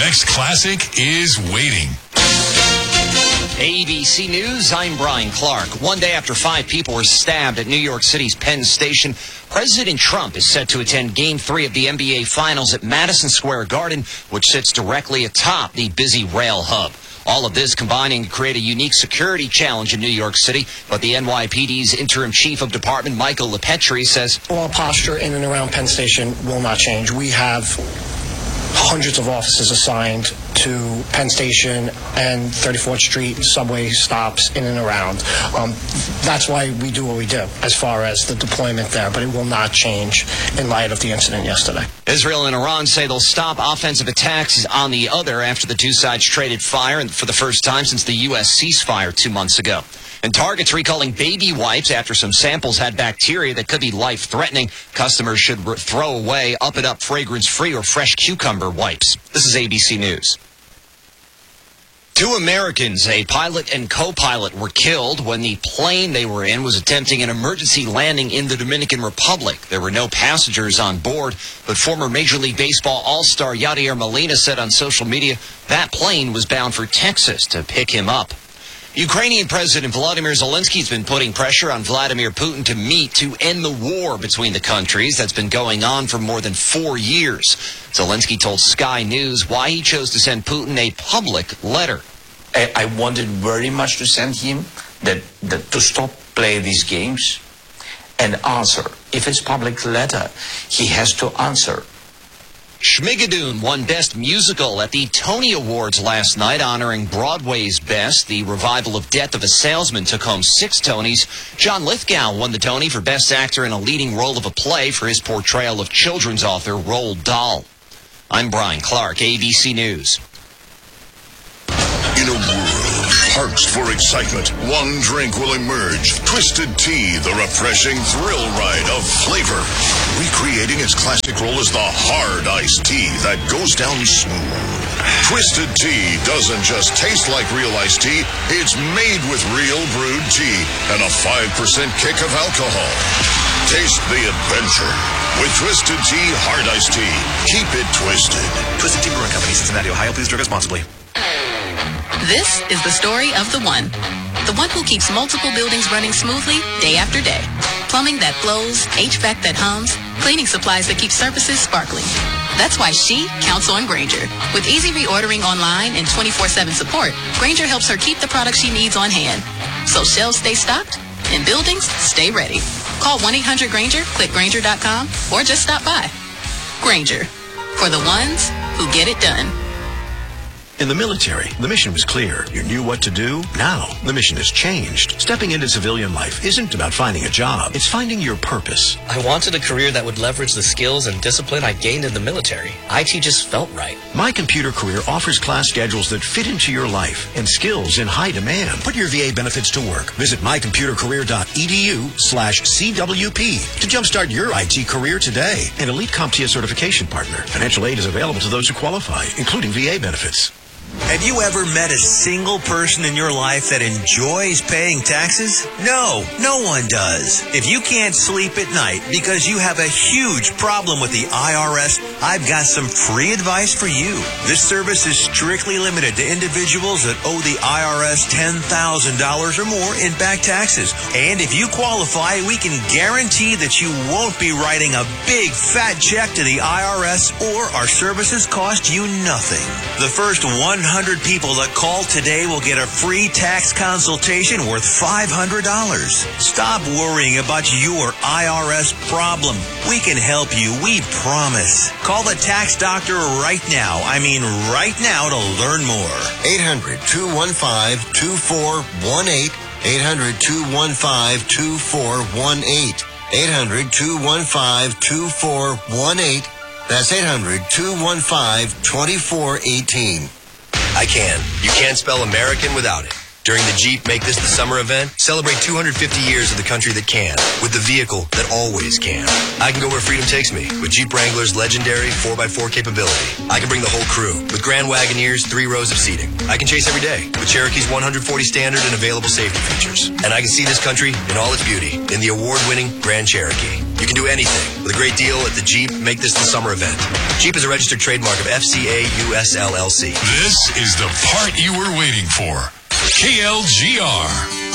next classic is waiting. ABC News, I'm Brian Clark. One day after 5 people were stabbed at New York City's Penn Station, President Trump is set to attend Game 3 of the NBA Finals at Madison Square Garden, which sits directly atop the busy rail hub. All of this combining to create a unique security challenge in New York City, but the NYPD's interim chief of department, Michael LePetri, says all posture in and around Penn Station will not change. We have hundreds of officers assigned to Penn Station and 34th Street subway stops in and around. That's why we do what we do as far as the deployment there, but it will not change in light of the incident yesterday. Israel and Iran say they'll stop offensive attacks on the other after the two sides traded fire for the first time since the U.S. ceasefire 2 months ago. And Target's recalling baby wipes after some samples had bacteria that could be life-threatening. Customers should throw away up-and-up fragrance-free or fresh cucumber wipes. This is ABC News. 2 Americans, a pilot and co-pilot, were killed when the plane they were in was attempting an emergency landing in the Dominican Republic. There were no passengers on board, but former Major League Baseball All-Star Yadier Molina said on social media that plane was bound for Texas to pick him up. Ukrainian President Volodymyr Zelensky has been putting pressure on Vladimir Putin to meet to end the war between the countries that's been going on for more than 4 years. Zelensky told Sky News why he chose to send Putin a public letter. I wanted very much to send him that to stop playing these games and answer. If it's public letter, he has to answer. Schmigadoon won Best Musical at the Tony Awards last night, honoring Broadway's best. The revival of Death of a Salesman took home 6 Tonys. John Lithgow won the Tony for Best Actor in a Leading Role of a Play for his portrayal of children's author Roald Dahl. I'm Brian Clark, ABC News. In a world parched for excitement, one drink will emerge. Twisted Tea, the refreshing thrill ride of flavor. Recreating its classic role as the hard iced tea that goes down smooth. Twisted Tea doesn't just taste like real iced tea, it's made with real brewed tea and a 5% kick of alcohol. Taste the adventure with Twisted Tea Hard Iced Tea. Keep it twisted. Twisted Tea Brewing Company, Cincinnati, Ohio. Please drink responsibly. This is the story of the one who keeps multiple buildings running smoothly day after day. Plumbing that flows, HVAC that hums, cleaning supplies that keep surfaces sparkling. That's why she counts on Grainger. With easy reordering online and 24/7 support, Grainger helps her keep the products she needs on hand. So shelves stay stocked and buildings stay ready. Call 1-800-GRAINGER, click Grainger.com, or just stop by. Grainger, for the ones who get it done. In the military, the mission was clear. You knew what to do. Now, the mission has changed. Stepping into civilian life isn't about finding a job. It's finding your purpose. I wanted a career that would leverage the skills and discipline I gained in the military. IT just felt right. My Computer Career offers class schedules that fit into your life and skills in high demand. Put your VA benefits to work. Visit mycomputercareer.edu/CWP to jumpstart your IT career today. An elite CompTIA certification partner. Financial aid is available to those who qualify, including VA benefits. Have you ever met a single person in your life that enjoys paying taxes? No, no one does. If you can't sleep at night because you have a huge problem with the IRS, I've got some free advice for you. This service is strictly limited to individuals that owe the IRS $10,000 or more in back taxes. And if you qualify, we can guarantee that you won't be writing a big fat check to the IRS, or our services cost you nothing. The first 100 people that call today will get a free tax consultation worth $500. Stop worrying about your IRS problem. We can help you, we promise. Call the tax doctor right now. I mean right now to learn more. 800-215-2418. 800-215-2418. 800-215-2418. That's 800-215-2418. I can. You can't spell American without it. During the Jeep Make This the Summer event, celebrate 250 years of the country that can, with the vehicle that always can. I can go where freedom takes me, with Jeep Wrangler's legendary 4x4 capability. I can bring the whole crew, with Grand Wagoneer's 3 rows of seating. I can chase every day, with Cherokee's 140 standard and available safety features. And I can see this country in all its beauty, in the award-winning Grand Cherokee. You can do anything, with a great deal at the Jeep Make This the Summer event. Jeep is a registered trademark of FCA US LLC. This is the part you were waiting for. KLGR.